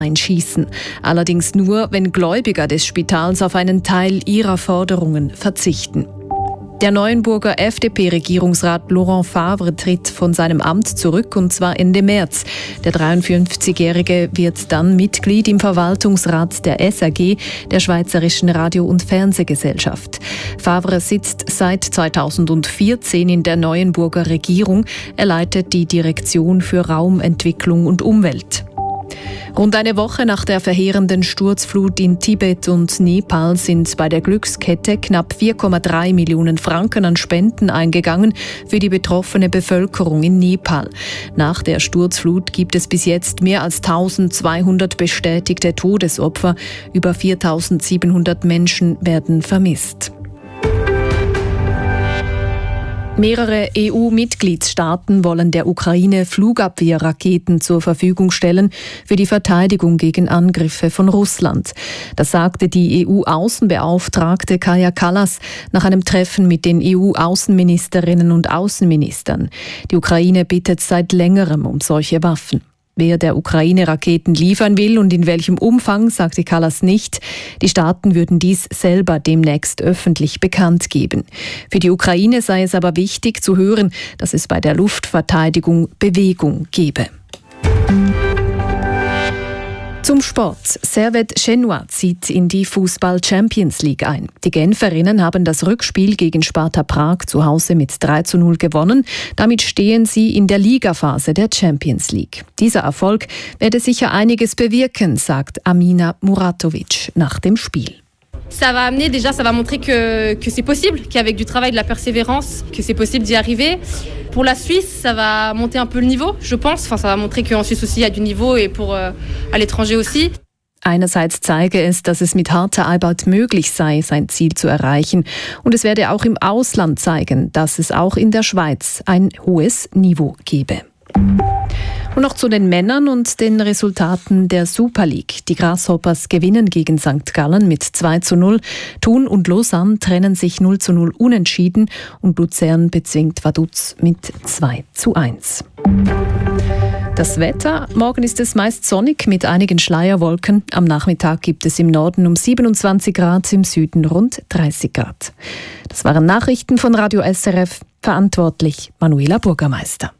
einschießen. Allerdings nur, wenn Gläubiger des Spitals auf einen Teil ihrer Forderungen verzichten. Der Neuenburger FDP-Regierungsrat Laurent Favre tritt von seinem Amt zurück, und zwar Ende März. Der 53-Jährige wird dann Mitglied im Verwaltungsrat der SRG, der Schweizerischen Radio- und Fernsehgesellschaft. Favre sitzt seit 2014 in der Neuenburger Regierung. Er leitet die Direktion für Raumentwicklung und Umwelt. Rund eine Woche nach der verheerenden Sturzflut in Tibet und Nepal sind bei der Glückskette knapp 4,3 Millionen Franken an Spenden eingegangen für die betroffene Bevölkerung in Nepal. Nach der Sturzflut gibt es bis jetzt mehr als 1200 bestätigte Todesopfer. Über 4700 Menschen werden vermisst. Mehrere EU-Mitgliedstaaten wollen der Ukraine Flugabwehrraketen zur Verfügung stellen für die Verteidigung gegen Angriffe von Russland. Das sagte die EU-Außenbeauftragte Kaja Kallas nach einem Treffen mit den EU-Außenministerinnen und Außenministern. Die Ukraine bittet seit längerem um solche Waffen. Wer der Ukraine Raketen liefern will und in welchem Umfang, sagte Kallas nicht. Die Staaten würden dies selber demnächst öffentlich bekannt geben. Für die Ukraine sei es aber wichtig zu hören, dass es bei der Luftverteidigung Bewegung gebe. Zum Sport. Servette Genua zieht in die Fußball-Champions League ein. Die Genferinnen haben das Rückspiel gegen Sparta Prag zu Hause mit 3:0 gewonnen. Damit stehen sie in der Ligaphase der Champions League. Dieser Erfolg werde sicher einiges bewirken, sagt Amina Muratovic nach dem Spiel. Ça va amener déjà, ça va montrer que c'est possible, qu'avec du travail, de la persévérance, que c'est possible d'y arriver. Pour la Suisse, ça va monter un peu le niveau, je pense. Enfin, ça va montrer qu'en Suisse aussi il y a du niveau et pour à l'étranger aussi. Einerseits zeige es, dass es mit harter Arbeit möglich sei, sein Ziel zu erreichen. Und es werde auch im Ausland zeigen, dass es auch in der Schweiz ein hohes Niveau gebe. Und noch zu den Männern und den Resultaten der Super League. Die Grasshoppers gewinnen gegen St. Gallen mit 2:0. Thun und Lausanne trennen sich 0:0 unentschieden und Luzern bezwingt Vaduz mit 2:1. Das Wetter. Morgen ist es meist sonnig mit einigen Schleierwolken. Am Nachmittag gibt es im Norden um 27 Grad, im Süden rund 30 Grad. Das waren Nachrichten von Radio SRF. Verantwortlich Manuela Burgermeister.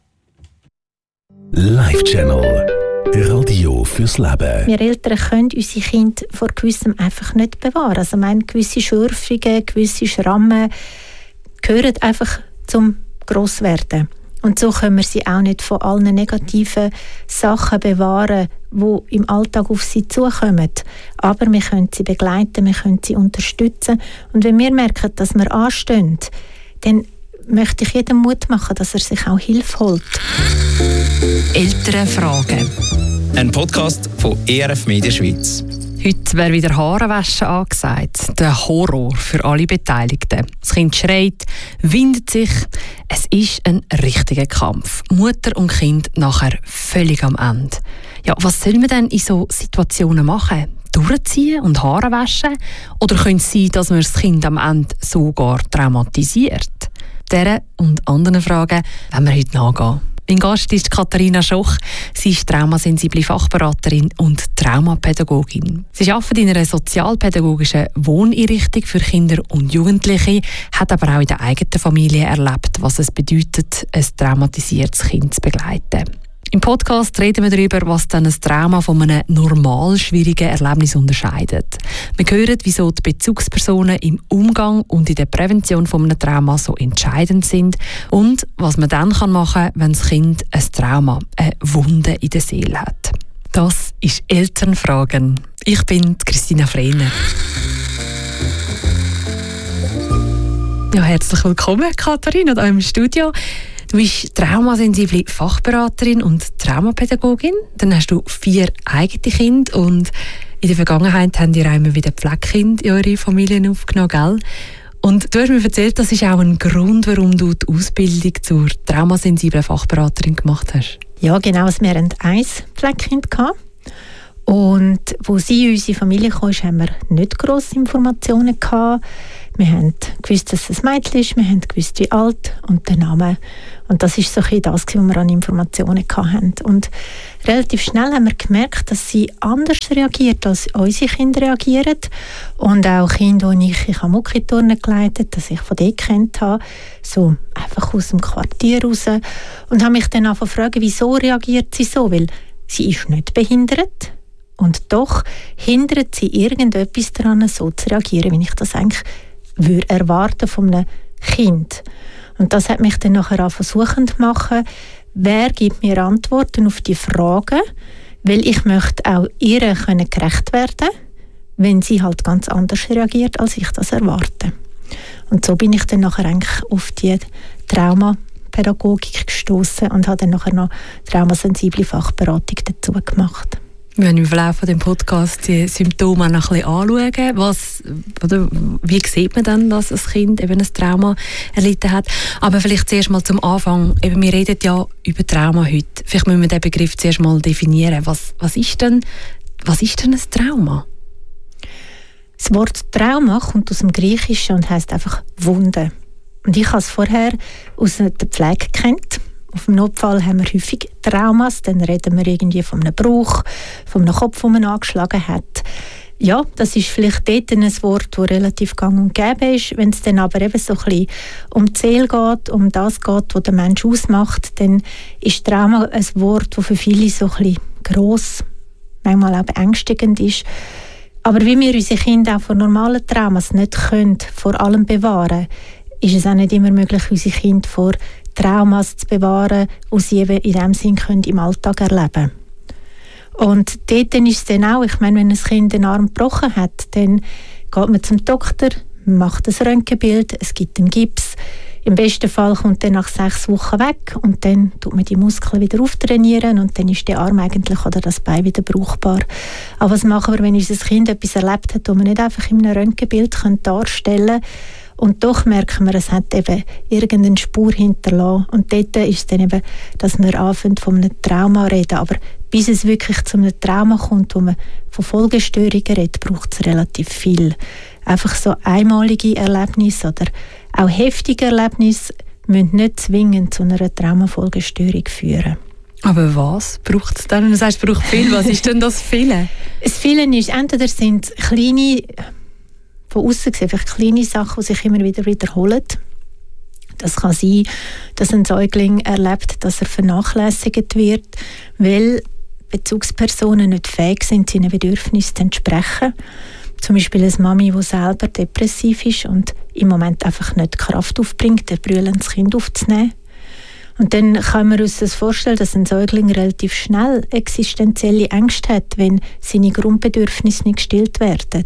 Live-Channel. Radio fürs Leben. Wir Eltern können unsere Kinder vor Gewissem einfach nicht bewahren. Also gewisse Schürfungen, gewisse Schrammen gehören einfach zum Grosswerden. Und so können wir sie auch nicht von allen negativen Sachen bewahren, die im Alltag auf sie zukommen. Aber wir können sie begleiten, wir können sie unterstützen. Und wenn wir merken, dass wir anstehen, dann möchte ich jedem Mut machen, dass er sich auch Hilfe holt. Elternfragen. Ein Podcast von ERF Media Schweiz. Heute wäre wieder Haarewaschen angesagt. Der Horror für alle Beteiligten. Das Kind schreit, windet sich. Es ist ein richtiger Kampf. Mutter und Kind nachher völlig am Ende. Ja, was soll man denn in so Situationen machen? Durchziehen und Haare waschen? Oder könnte es sein, dass man das Kind am Ende sogar traumatisiert? Dieser und anderen Fragen wollen wir heute nachgehen. Mein Gast ist Katharina Schoch. Sie ist traumasensible Fachberaterin und Traumapädagogin. Sie arbeitet in einer sozialpädagogischen Wohneinrichtung für Kinder und Jugendliche, hat aber auch in der eigenen Familie erlebt, was es bedeutet, ein traumatisiertes Kind zu begleiten. Im Podcast reden wir darüber, was dann ein Trauma von einem normal schwierigen Erlebnis unterscheidet. Wir hören, wieso die Bezugspersonen im Umgang und in der Prävention von einem Trauma so entscheidend sind und was man dann machen kann, wenn das Kind ein Trauma, eine Wunde in der Seele hat. Das ist Elternfragen. Ich bin Christina Frehner. Ja, herzlich willkommen, Katharina, hier im Studio. Du bist traumasensible Fachberaterin und Traumapädagogin. Dann hast du 4 eigene Kinder und in der Vergangenheit haben ihr auch immer wieder Pflegekinder in eure Familien aufgenommen, gell? Und du hast mir erzählt, das ist auch ein Grund, warum du die Ausbildung zur traumasensiblen Fachberaterin gemacht hast. Ja, genau. Wir hatten 1 Pflegekind. Und wo sie in unsere Familie kam, haben wir nicht grosse Informationen gehabt. Wir haben gewusst, dass es ein Mädchen ist, wir haben gewusst, wie alt und den Namen. Und das ist so ein das, was wir an Informationen hatten. Und relativ schnell haben wir gemerkt, dass sie anders reagiert, als unsere Kinder reagieren. Und auch Kinder, die ich habe Muckiturnen geleitet, dass ich von denen kennt habe, so einfach aus dem Quartier raus. Und habe mich dann angefangen zu fragen, wieso reagiert sie so? Weil sie ist nicht behindert. Und doch hindert sie irgendetwas daran, so zu reagieren, wie ich das eigentlich würde erwarten von einem Kind. Und das hat mich dann nachher versuchend machen, wer gibt mir Antworten auf die Fragen, weil ich möchte auch ihr gerecht werden, wenn sie halt ganz anders reagiert, als ich das erwarte. Und so bin ich dann nachher eigentlich auf die Traumapädagogik gestoßen und habe dann nachher noch traumasensible Fachberatung dazu gemacht. Wir werden im Verlauf von dem Podcast die Symptome noch ein bisschen anschauen. Wie sieht man dann, dass ein Kind eben ein Trauma erlitten hat? Aber vielleicht zuerst mal zum Anfang. Eben, wir reden ja über Trauma heute. Vielleicht müssen wir den Begriff zuerst mal definieren. Was ist denn ein Trauma? Das Wort Trauma kommt aus dem Griechischen und heisst einfach Wunde. Und ich habe es vorher aus der Pflege gekannt. Auf dem Notfall haben wir häufig Traumas, dann reden wir irgendwie von einem Bruch, von einem Kopf, den man angeschlagen hat. Ja, das ist vielleicht dort ein Wort, das relativ gang und gäbe ist. Wenn es dann aber eben so ein bisschen um die Seele geht, um das geht, was der Mensch ausmacht, dann ist Trauma ein Wort, das für viele so ein bisschen gross, manchmal auch beängstigend ist. Aber wie wir unsere Kinder auch vor normalen Traumas nicht können, vor allem bewahren, ist es auch nicht immer möglich, unsere Kinder vor Traumas zu bewahren, die sie eben in diesem Sinn im Alltag erleben können. Und dort ist es dann auch, ich meine, wenn ein Kind den Arm gebrochen hat, dann geht man zum Doktor, macht ein Röntgenbild, es gibt einen Gips. Im besten Fall kommt er nach 6 Wochen weg und dann tut man die Muskeln wieder auftrainieren und dann ist der Arm eigentlich oder das Bein wieder brauchbar. Aber was machen wir, wenn unser Kind etwas erlebt hat, das man nicht einfach in einem Röntgenbild darstellen kann? Und doch merken wir, es hat eben irgendeine Spur hinterlassen. Und dort ist es dann eben, dass wir anfangen von einem Trauma reden. Aber bis es wirklich zu einem Trauma kommt, wo man von Folgestörungen redet, braucht es relativ viel. Einfach so einmalige Erlebnisse oder auch heftige Erlebnisse müssen nicht zwingend zu einer Traumafolgestörung führen. Aber was braucht es dann? Du sagst, es braucht viel. Was ist denn das Viele? Das Viele ist, entweder sind kleine, von außen gesehen, vielleicht kleine Sachen, die sich immer wieder wiederholen. Das kann sein, dass ein Säugling erlebt, dass er vernachlässigt wird, weil Bezugspersonen nicht fähig sind, seinen Bedürfnissen zu entsprechen. Zum Beispiel eine Mami, die selber depressiv ist und im Moment einfach nicht die Kraft aufbringt, ein brüllendes Kind aufzunehmen. Und dann kann man uns das vorstellen, dass ein Säugling relativ schnell existenzielle Ängste hat, wenn seine Grundbedürfnisse nicht gestillt werden.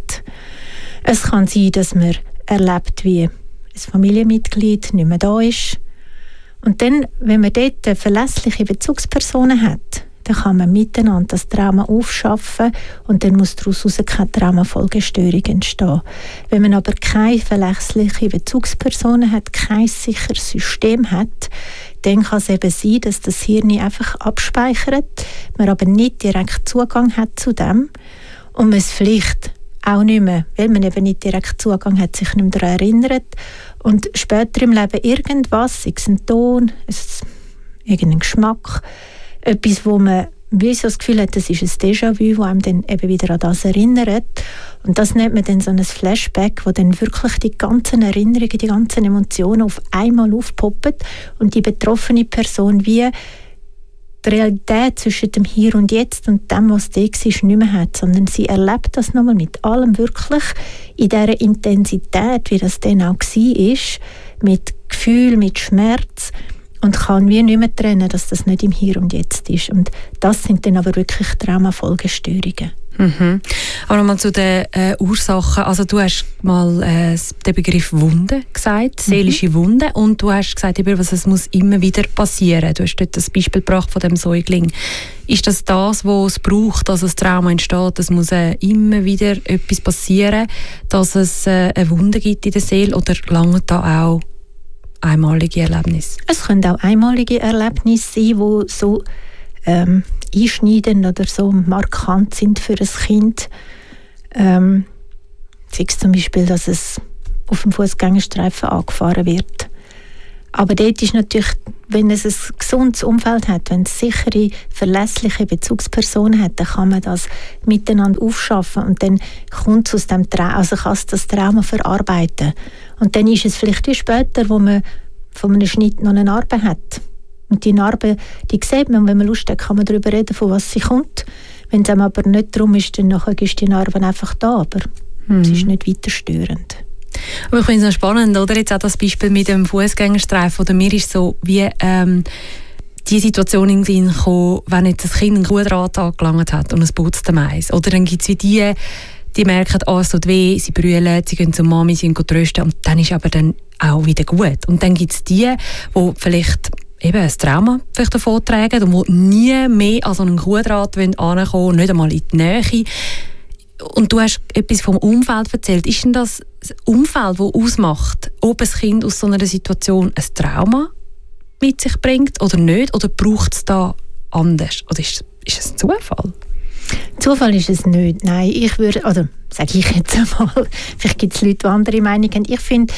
Es kann sein, dass man erlebt, wie ein Familienmitglied nicht mehr da ist. Und dann, wenn man dort verlässliche Bezugspersonen hat, dann kann man miteinander das Trauma aufschaffen und dann muss daraus keine Traumafolgestörung entstehen. Wenn man aber keine verlässliche Bezugspersonen hat, kein sicheres System hat, dann kann es eben sein, dass das Hirn einfach abspeichert, man aber nicht direkt Zugang hat zu dem und man es vielleicht auch nicht mehr, weil man eben nicht direkt Zugang hat, sich nicht mehr daran erinnert und später im Leben irgendwas, sei es ein Ton, irgendein Geschmack, etwas, wo man wie so das Gefühl hat, das ist ein Déjà-vu, das einem dann eben wieder an das erinnert. Und das nennt man dann so ein Flashback, wo dann wirklich die ganzen Erinnerungen, die ganzen Emotionen auf einmal aufpoppen und die betroffene Person wie die Realität zwischen dem Hier und Jetzt und dem, was da war, nicht mehr hat, sondern sie erlebt das nochmal mit allem wirklich in dieser Intensität, wie das dann auch war, mit Gefühl, mit Schmerz und kann wie nicht mehr trennen, dass das nicht im Hier und Jetzt ist. Und das sind dann aber wirklich Traumafolgestörungen. Mhm. Aber nochmal zu den Ursachen. Also du hast mal den Begriff Wunde gesagt, seelische Wunde, und du hast gesagt, es muss immer wieder passieren. Du hast dort das Beispiel gebracht von dem Säugling. Ist das, was es braucht, dass ein Trauma entsteht? Es muss immer wieder etwas passieren, dass es eine Wunde gibt in der Seele, oder lange da auch einmalige Erlebnisse? Es können auch einmalige Erlebnisse sein, die so einschneidend oder so markant sind für ein Kind. Sei es zum Beispiel, dass es auf dem Fußgängerstreifen angefahren wird. Aber dort ist natürlich, wenn es ein gesundes Umfeld hat, wenn es sichere, verlässliche Bezugspersonen hat, dann kann man das miteinander aufschaffen und dann kommt es aus dem kann es das Trauma verarbeiten. Und dann ist es vielleicht wie später, wo man von einem Schnitt noch eine Narbe hat. Und die Narbe, die sieht man, und wenn man Lust hat, kann man darüber reden, von was sie kommt. Wenn es einem aber nicht darum ist, dann ist die Narbe einfach da, aber es ist nicht weiter störend. Aber ich finde es noch spannend, oder? Jetzt auch das Beispiel mit dem Fußgängerstreifen. Oder mir ist so wie die Situation in den Sinn gekommen, wenn jetzt ein Kind ein Quadrat angelangt hat und es putzt dem Eis. Oder dann gibt es wie die merken, es tut weh, sie brüllen, sie gehen zur Mami, sie gehen trösten und dann ist aber dann auch wieder gut. Und dann gibt es die vielleicht eben ein Trauma vielleicht davon tragen und die nie mehr an so einen Quadrat ankommen wollen, nicht einmal in die Nähe. Und du hast etwas vom Umfeld erzählt. Ist denn das Umfeld, das ausmacht, ob ein Kind aus so einer Situation ein Trauma mit sich bringt oder nicht? Oder braucht es da anders? Oder ist es Zufall? Zufall ist es nicht. Nein, sage ich jetzt einmal, vielleicht gibt es Leute, die andere Meinung haben. Ich finde,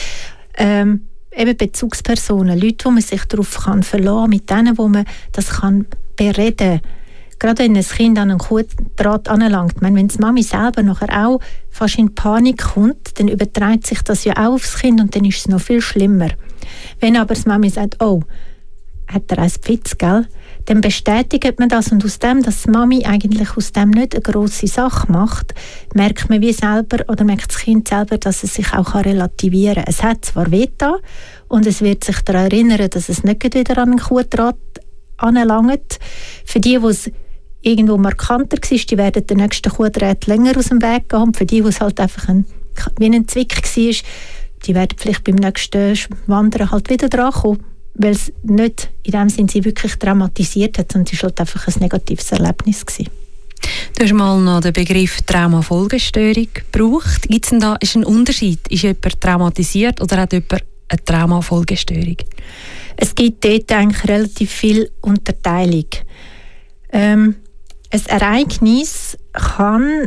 eben Bezugspersonen, Leute, wo man sich darauf verlassen kann, mit denen, wo man das kann bereden kann. Gerade wenn ein Kind an einen Quadrat anlangt, wenn die Mami selber nachher auch fast in Panik kommt, dann überträgt sich das ja auch aufs Kind und dann ist es noch viel schlimmer. Wenn aber die Mami sagt, oh, hat er einen Witz, gell? Dann bestätigt man das und aus dem, dass die Mami eigentlich aus dem nicht eine grosse Sache macht, merkt man wie selber oder merkt das Kind selber, dass es sich auch relativieren kann. Es hat zwar wehgetan und es wird sich daran erinnern, dass es nicht wieder an einen Quadrat anlangt. Für die es irgendwo markanter war, die werden den nächsten Quadrat länger aus dem Weg gehen. Und für die es halt einfach wie ein Zwick war, die werden vielleicht beim nächsten Wandern halt wieder dran kommen, weil es nicht in dem Sinne sie wirklich traumatisiert hat, sondern es war halt einfach ein negatives Erlebnis gewesen. Du hast mal noch den Begriff Traumafolgestörung gebraucht. Gibt es denn da ein Unterschied? Ist jemand traumatisiert oder hat jemand eine Traumafolgestörung? Es gibt dort eigentlich relativ viel Unterteilung. Ein Ereignis kann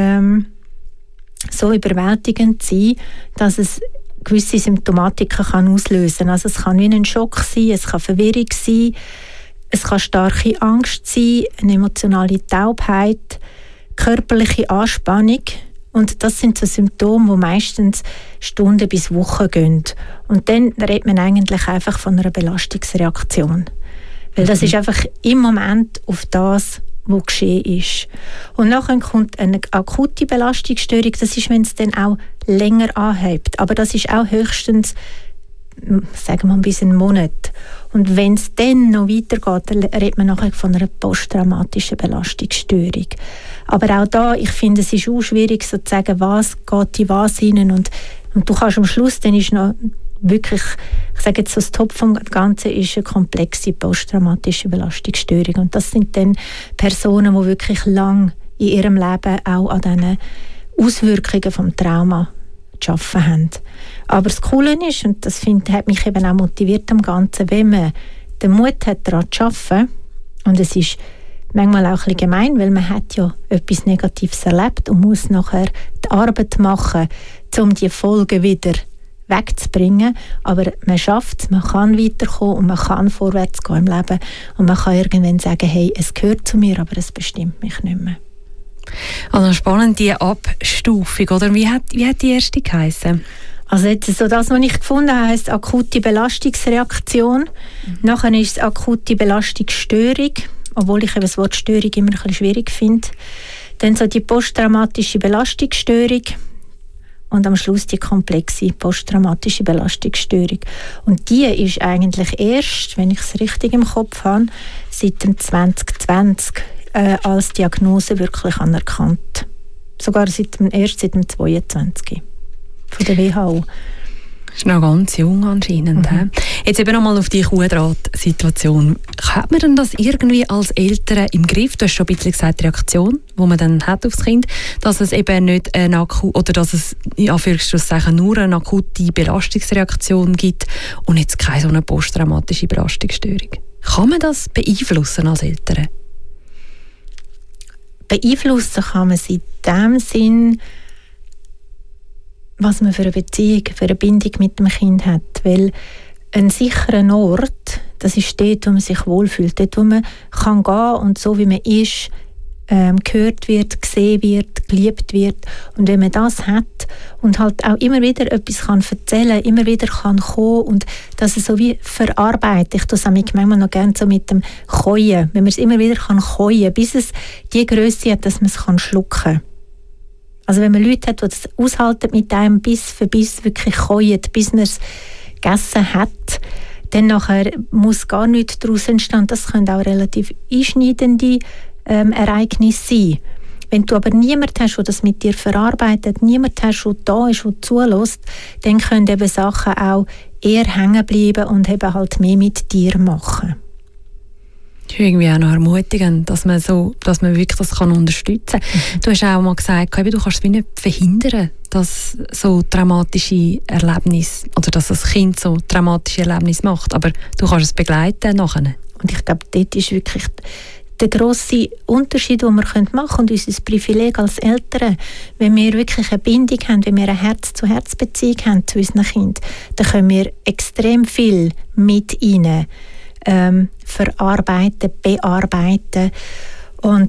so überwältigend sein, dass es gewisse Symptomatiken kann auslösen kann. Also es kann wie ein Schock sein, es kann Verwirrung sein, es kann starke Angst sein, eine emotionale Taubheit, körperliche Anspannung. Und das sind so Symptome, die meistens Stunden bis Wochen gehen. Und dann redet man eigentlich einfach von einer Belastungsreaktion. Weil das ist einfach im Moment auf das, was geschehen ist. Und nachher kommt eine akute Belastungsstörung. Das ist, wenn es dann auch länger anhält. Aber das ist auch höchstens, sagen wir mal, bis einen Monat. Und wenn es dann noch weitergeht, dann redet man nachher von einer posttraumatischen Belastungsstörung. Aber auch da, ich finde, es ist auch schwierig, so zu sagen, was geht in was hinein. Und du kannst am Schluss, dann ist noch wirklich, ich sage jetzt so, das Top vom Ganzen ist eine komplexe posttraumatische Belastungsstörung. Und das sind dann Personen, die wirklich lang in ihrem Leben auch an diesen Auswirkungen vom Trauma zu arbeiten haben. Aber das Coole ist, und das hat mich eben auch motiviert am Ganzen, wenn man den Mut hat, daran zu arbeiten, und es ist manchmal auch ein bisschen gemein, weil man hat ja etwas Negatives erlebt und muss nachher die Arbeit machen, um die Folgen wieder wegzubringen, aber man schafft es, man kann weiterkommen und man kann vorwärts gehen im Leben und man kann irgendwann sagen, hey, es gehört zu mir, aber es bestimmt mich nicht mehr. Also spannend, die Abstufung, oder? Wie hat die erste geheissen? Also jetzt so das, was ich gefunden habe, heisst akute Belastungsreaktion. Nachher ist es akute Belastungsstörung, obwohl ich eben das Wort Störung immer ein bisschen schwierig finde. Dann so die posttraumatische Belastungsstörung. Und am Schluss die komplexe posttraumatische Belastungsstörung. Und die ist eigentlich erst, wenn ich es richtig im Kopf habe, seit dem 2020 als Diagnose wirklich anerkannt. Sogar erst seit dem 22. von der WHO. Das ist noch ganz jung anscheinend. Jetzt eben nochmal auf die Quadrat-Situation. Hat man denn das irgendwie als Eltern im Griff? Du hast schon ein bisschen gesagt, die Reaktion, die man dann hat aufs Kind, dass es eben nicht dass es in Anführungszeichen nur eine akute Belastungsreaktion gibt und jetzt keine so eine posttraumatische Belastungsstörung. Kann man das beeinflussen als Eltern? beeinflussen kann man es in dem Sinn, was man für eine Beziehung, für eine Bindung mit dem Kind hat. Weil ein sicherer Ort, das ist dort, wo man sich wohlfühlt, dort, wo man kann gehen und so wie man ist, gehört wird, gesehen wird, geliebt wird. Und wenn man das hat und halt auch immer wieder etwas kann erzählen, immer wieder kann kommen und das so wie verarbeitet. Ich tue es manchmal noch gerne so mit dem Käuen, wenn man es immer wieder kann käuen, bis es die Größe hat, dass man es kann schlucken. Also wenn man Leute hat, die das aushalten mit einem Biss für Biss wirklich käuen, bis man es gegessen hat, dann nachher muss gar nichts daraus entstehen. Das können auch relativ einschneidende Ereignis sein. Wenn du aber niemanden hast, der das mit dir verarbeitet, niemanden hast, der da ist, der zulässt, dann können eben Sachen auch eher hängen bleiben und eben halt mehr mit dir machen. Das ist irgendwie auch noch ermutigend, dass man wirklich das kann unterstützen kann. Du hast auch mal gesagt, du kannst es wie nicht verhindern, dass so traumatische Erlebnisse oder dass das Kind so traumatische Erlebnisse macht, aber du kannst es begleiten nachher. Und ich glaube, dort ist wirklich der grosse Unterschied, den wir machen können und unser Privileg als Eltern, wenn wir wirklich eine Bindung haben, wenn wir eine Herz-zu-Herz-Beziehung haben zu unseren Kindern, dann können wir extrem viel mit ihnen verarbeiten, bearbeiten. Und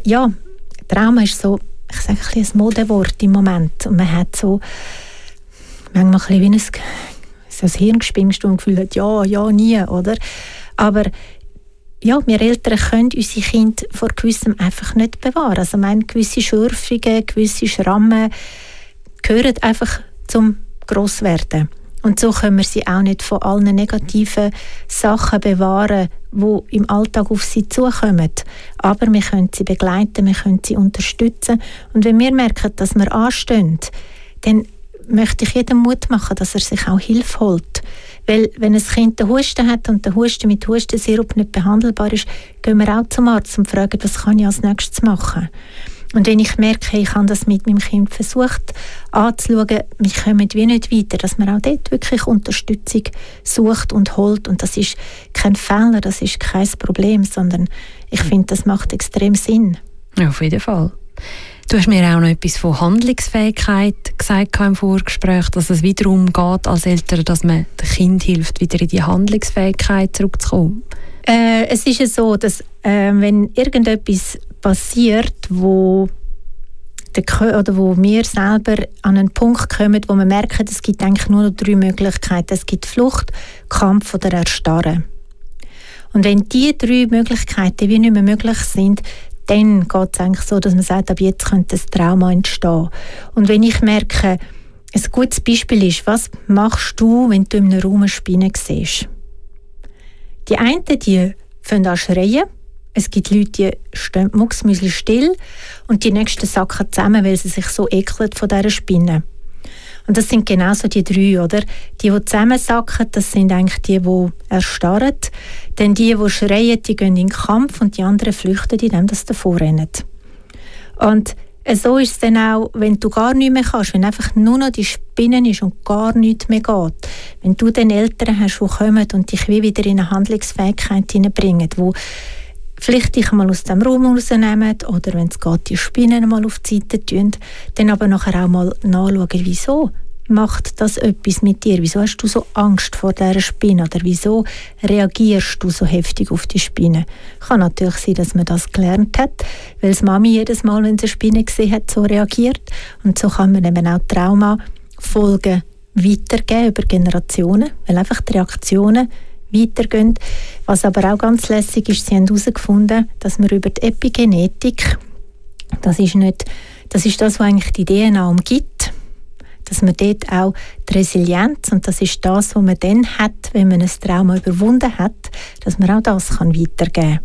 Trauma ist so, ich sage ein bisschen ein Modewort im Moment. Und man hat so manchmal ein bisschen wie ein Hirngespinst und Gefühl hat, ja, nie, oder? Aber ja, wir Eltern können unsere Kinder vor Gewissem einfach nicht bewahren. Also gewisse Schürfungen, gewisse Schrammen gehören einfach zum Grosswerden. Und so können wir sie auch nicht von allen negativen Sachen bewahren, die im Alltag auf sie zukommen. Aber wir können sie begleiten, wir können sie unterstützen. Und wenn wir merken, dass wir anstehen, dann möchte ich jedem Mut machen, dass er sich auch Hilfe holt. Weil wenn ein Kind den Husten hat und der Husten mit Hustensirup nicht behandelbar ist, gehen wir auch zum Arzt und fragen, was kann ich als nächstes machen. Und wenn ich merke, ich habe das mit meinem Kind versucht anzuschauen, wir kommen wie nicht weiter, dass man auch dort wirklich Unterstützung sucht und holt. Und das ist kein Fehler, das ist kein Problem, sondern ich finde, das macht extrem Sinn. Ja, auf jeden Fall. Du hast mir auch noch etwas von Handlungsfähigkeit gesagt im Vorgespräch, dass es wiederum geht als Eltern, dass man dem Kind hilft, wieder in die Handlungsfähigkeit zurückzukommen. Es ist ja so, dass wenn irgendetwas passiert, wo wir selber an einen Punkt kommen, wo wir merken, es gibt eigentlich nur noch 3 Möglichkeiten. Es gibt Flucht, Kampf oder Erstarren. Und wenn diese 3 Möglichkeiten wie nicht mehr möglich sind, dann geht es eigentlich so, dass man sagt, ab jetzt könnte ein Trauma entstehen. Und wenn ich merke, ein gutes Beispiel ist, was machst du, wenn du in einem Raum eine Spinne siehst? Die einen, die fangen an schreien. Es gibt Leute, die stehen mucksmäuschen still und die nächsten sacken zusammen, weil sie sich so ekeln von dieser Spinne. Und das sind genauso die 3, oder? Die zusammensacken, das sind eigentlich die erstarren. Dann die schreien, die gehen in den Kampf und die anderen flüchten, indem sie davor rennen. Und so ist es dann auch, wenn du gar nichts mehr kannst, wenn einfach nur noch die Spinne ist und gar nichts mehr geht. Wenn du dann Eltern hast, die kommen und dich wieder in eine Handlungsfähigkeit hineinbringen, die vielleicht dich mal aus dem Raum rausnehmen oder wenn es geht, die Spinnen mal auf die Seite tun, dann aber nachher auch mal nachschauen, wieso macht das etwas mit dir? Wieso hast du so Angst vor dieser Spinne? Oder wieso reagierst du so heftig auf die Spinne? Kann natürlich sein, dass man das gelernt hat, weil die Mami jedes Mal, wenn sie eine Spinne gesehen hat, so reagiert. Und so kann man eben auch Traumafolgen weitergeben über Generationen, weil einfach die Reaktionen weitergehen. Was aber auch ganz lässig ist, sie haben herausgefunden, dass man über die Epigenetik, das ist das, was eigentlich die DNA umgibt, dass man dort auch die Resilienz, und das ist das, was man dann hat, wenn man ein Trauma überwunden hat, dass man auch das weitergeben kann.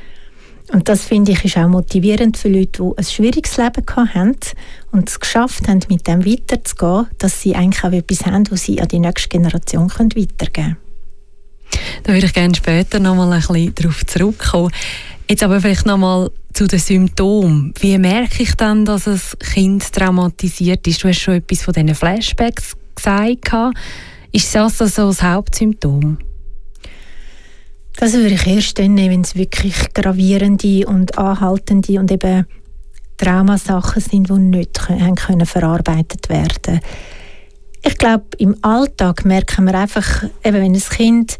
Und das, finde ich, ist auch motivierend für Leute, die ein schwieriges Leben haben und es geschafft haben, mit dem weiterzugehen, dass sie eigentlich auch etwas haben, das sie an die nächste Generation weitergeben können. Da würde ich gerne später noch mal ein bisschen darauf zurückkommen. Jetzt aber vielleicht noch mal zu den Symptomen. Wie merke ich dann, dass ein Kind traumatisiert ist? Du hast schon etwas von diesen Flashbacks gesagt. Ist das also das Hauptsymptom? Das würde ich erst dann nehmen, wenn es wirklich gravierende und anhaltende und eben Traumasachen sind, die nicht können verarbeitet werden. Ich glaube, im Alltag merken wir einfach, eben, wenn ein Kind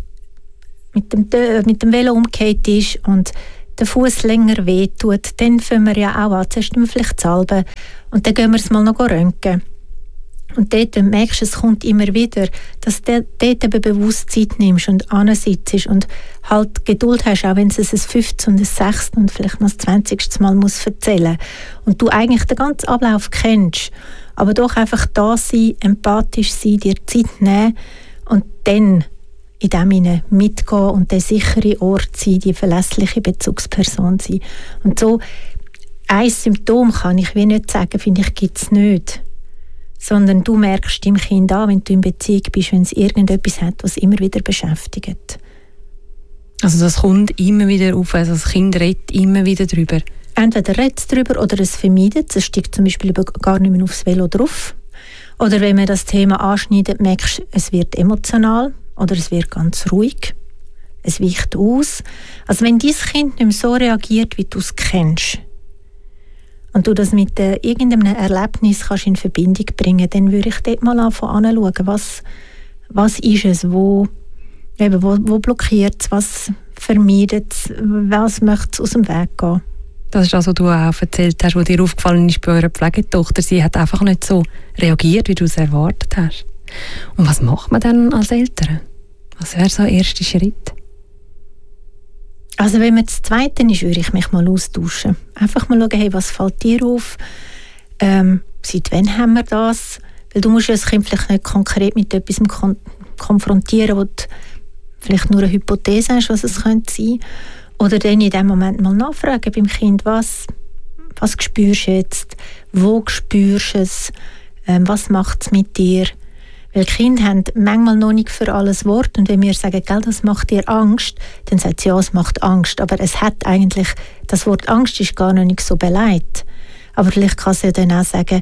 mit dem Velo umgekehrt ist und der Fuß länger wehtut, dann fangen wir ja auch an, zuerst vielleicht zu salben und dann gehen wir es mal noch röntgen. Und dort merkst du, es kommt immer wieder, dass du dort eben bewusst Zeit nimmst und ansitzt und halt Geduld hast, auch wenn es ein 15. und ein 6. und vielleicht noch das 20. Mal muss erzählen. Und du eigentlich den ganzen Ablauf kennst, aber doch einfach da sein, empathisch sein, dir Zeit nehmen und dann in dem hinein mitgehen und der sichere Ort sein, die verlässliche Bezugsperson sein. Und so ein Symptom kann ich wie nicht sagen, finde ich, gibt es nicht. Sondern du merkst deinem Kind an, wenn du in Beziehung bist, wenn es irgendetwas hat, was immer wieder beschäftigt. Also das kommt immer wieder auf, also das Kind redet immer wieder drüber? Entweder redet es drüber oder es vermeidet. Es steigt zum Beispiel gar nicht mehr aufs Velo drauf. Oder wenn man das Thema anschneidet, merkst du, es wird emotional oder es wird ganz ruhig. Es weicht aus. Also wenn dein Kind nicht mehr so reagiert, wie du es kennst, und du das mit irgendeinem Erlebnis kannst in Verbindung bringen, dann würde ich dort mal anfangen anzuschauen, was ist es, wo blockiert es, was vermeidet es, was möchte es aus dem Weg gehen. Das ist das, was du auch erzählt hast, was dir aufgefallen ist bei eurer Pflegetochter. Sie hat einfach nicht so reagiert, wie du es erwartet hast. Und was macht man dann als Eltern? Was wäre so der erste Schritt? Also wenn man das Zweite ist, würde ich mich mal austauschen. Einfach mal schauen, hey, was fällt dir auf? Seit wann haben wir das? Weil du musst ja das Kind vielleicht nicht konkret mit etwas konfrontieren, wo du vielleicht nur eine Hypothese hast, was es könnte sein. Oder dann in dem Moment mal nachfragen beim Kind, was spürst du jetzt? Wo spürst du es? Was macht es mit dir? Weil Kinder haben manchmal noch nicht für alles Wort. Und wenn wir sagen, gell, das macht dir Angst, dann sagt sie, ja, es macht Angst. Aber es hat eigentlich, das Wort Angst ist gar noch nicht so beleidigt. Aber vielleicht kann sie dann auch sagen,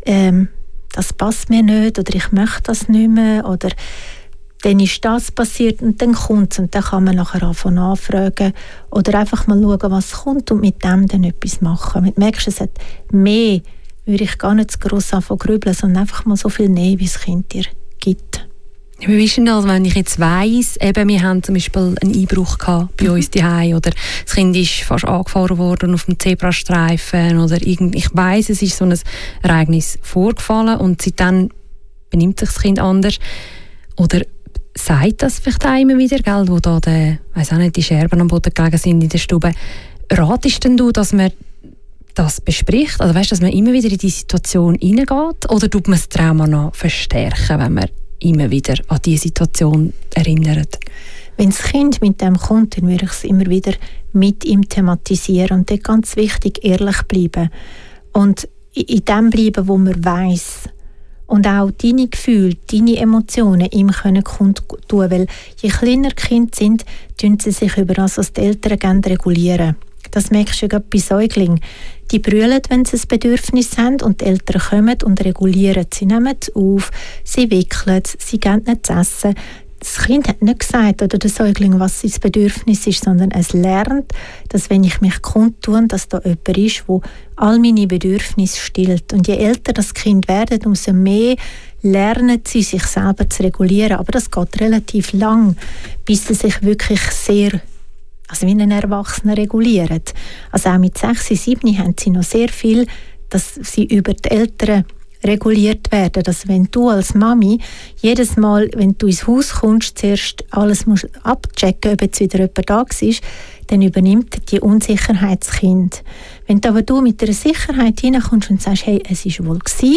das passt mir nicht oder ich möchte das nicht mehr oder dann ist das passiert und dann kommt es und dann kann man nachher anfangen nachfragen oder einfach mal schauen, was kommt und mit dem dann etwas machen. Wenn du merkst, es hat mehr, würde ich gar nicht zu gross anfangen zu grübeln, sondern einfach mal so viel Nähe, wie das Kind dir gibt. Wie ist denn das, wenn ich jetzt weiss, eben, wir haben zum Beispiel einen Einbruch gehabt bei uns zu Hause oder das Kind ist fast angefahren worden auf dem Zebrastreifen oder ich weiss, es ist so ein Ereignis vorgefallen und seitdem benimmt sich das Kind anders. Oder sagt das vielleicht auch immer wieder, gell, wo da die Scherben am Boden gelegen sind in der Stube. Ratest denn du, dass man das bespricht? Also weißt, dass man immer wieder in die Situation hineingeht? Oder tut man das Trauma noch verstärken, wenn man immer wieder an diese Situation erinnert? Wenn das Kind mit dem kommt, dann würde ich es immer wieder mit ihm thematisieren und dort ganz wichtig, ehrlich bleiben. Und in dem bleiben, wo man weiss. Und auch deine Gefühle, deine Emotionen ihm kundtun, weil je kleiner die Kinder sind, tun sie sich über das, was die Eltern gerne regulieren. Das merkst du ja gerade bei Säuglingen. Die brüllen, wenn sie ein Bedürfnis haben und die Eltern kommen und regulieren. Sie nehmen es auf, sie wickeln es, sie geben nicht zu essen. Das Kind hat nicht gesagt, oder der Säugling, was sein Bedürfnis ist, sondern es lernt, dass wenn ich mich kundtue, dass da jemand ist, der all meine Bedürfnisse stillt. Und je älter das Kind wird, umso mehr lernen sie, sich selber zu regulieren. Aber das geht relativ lang, bis sie sich wirklich sehr, also wie ein Erwachsener regulieren. Also auch mit 6, 7 haben sie noch sehr viel, dass sie über die Eltern reguliert werden. Dass wenn du als Mami jedes Mal, wenn du ins Haus kommst, zuerst alles musst abchecken, ob jetzt wieder jemand da ist, dann übernimmt die Unsicherheit das Kind. Wenn du aber mit einer Sicherheit hineinkommst und sagst, hey, es war wohl gewesen,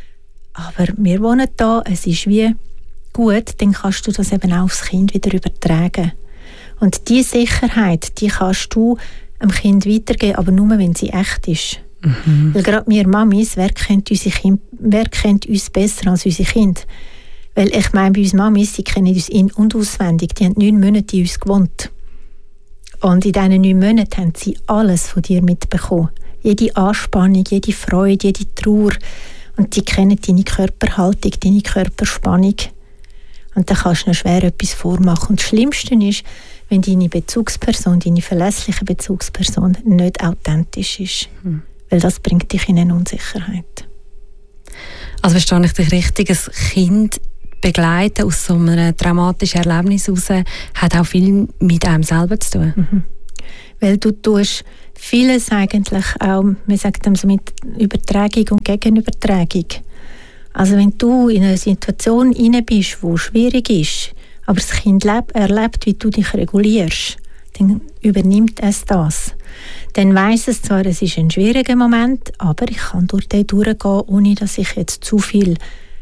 aber wir wohnen da, es ist wie gut, dann kannst du das eben auch aufs Kind wieder übertragen. Und diese Sicherheit, die kannst du dem Kind weitergeben, aber nur, wenn sie echt ist. Mhm. Weil gerade wir Mamis, wer kennt uns besser als unsere Kinder? Weil ich meine, bei uns Mamis, sie kennen uns in- und auswendig. Die haben 9 Monate in uns gewohnt. Und in diesen 9 Monaten haben sie alles von dir mitbekommen. Jede Anspannung, jede Freude, jede Trauer. Und die kennen deine Körperhaltung, deine Körperspannung. Und dann kannst du noch schwer etwas vormachen. Und das Schlimmste ist, wenn deine Bezugsperson, deine verlässliche Bezugsperson nicht authentisch ist. weil das bringt dich in eine Unsicherheit. Also verstehe ich dich richtig, ein Kind begleiten aus so einem traumatischen Erlebnis heraus hat auch viel mit einem selber zu tun. Mhm. Weil du tust vieles eigentlich auch, wir sagen dem so mit Übertragung und Gegenübertragung. Also wenn du in eine Situation hinein bist, die schwierig ist, aber das Kind erlebt, wie du dich regulierst, dann übernimmt es das. Dann weiss es zwar, es ist ein schwieriger Moment, aber ich kann durch den durchgehen, ohne dass ich jetzt zu viel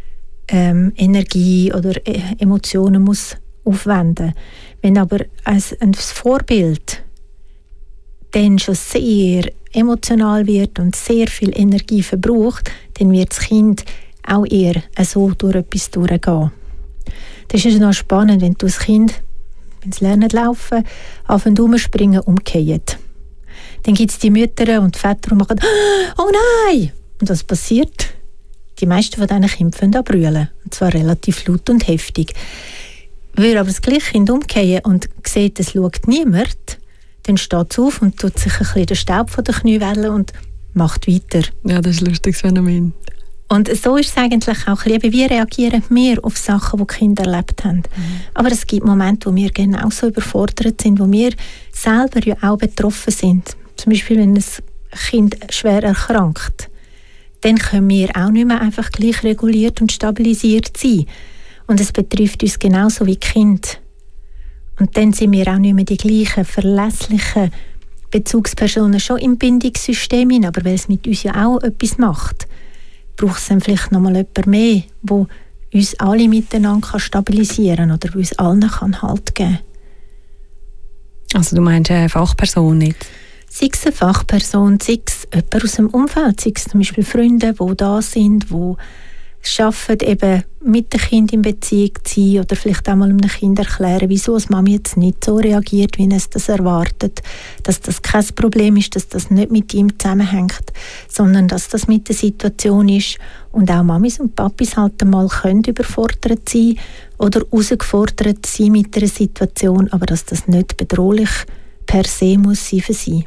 Energie oder Emotionen muss aufwenden. Wenn aber ein Vorbild dann schon sehr emotional wird und sehr viel Energie verbraucht, dann wird das Kind auch eher so durch etwas durchgehen. Das ist noch spannend, wenn du das Kind, wenn es lernt laufen, anfängt rumspringen, umkehrt. Dann gibt es die Mütter und Väter, die machen «Oh nein!» Und was passiert? Die meisten von diesen Kindern fangen an brüllen. Und zwar relativ laut und heftig. Würde aber das gleiche Kind umkehren und sieht, es schaut niemand, dann steht es auf und tut sich ein bisschen den Staub von den Kniewellen und macht weiter. Ja, das ist ein lustiges Phänomen. Und so ist es eigentlich auch, wie reagieren wir auf Sachen, die Kinder erlebt haben. Aber es gibt Momente, wo wir genauso überfordert sind, wo wir selber ja auch betroffen sind. Zum Beispiel, wenn ein Kind schwer erkrankt. Dann können wir auch nicht mehr einfach gleich reguliert und stabilisiert sein. Und es betrifft uns genauso wie Kind. Und dann sind wir auch nicht mehr die gleichen verlässlichen Bezugspersonen schon im Bindungssystem hin, aber weil es mit uns ja auch etwas macht, braucht es dann vielleicht noch mal jemand mehr, der uns alle miteinander stabilisieren kann oder uns allen Halt geben kann. Also du meinst eine Fachperson nicht? Sei es eine Fachperson, sei es jemand aus dem Umfeld, sei es zum Beispiel Freunde, die da sind, die es schaffen, eben mit dem Kind in Beziehung zu sein oder vielleicht auch mal einem Kind erklären, wieso das Mami jetzt nicht so reagiert, wie es das erwartet, dass das kein Problem ist, dass das nicht mit ihm zusammenhängt, sondern dass das mit der Situation ist und auch Mamis und Papis halt einmal können überfordert sein oder herausgefordert sein mit einer Situation, aber dass das nicht bedrohlich per se muss sein für sie.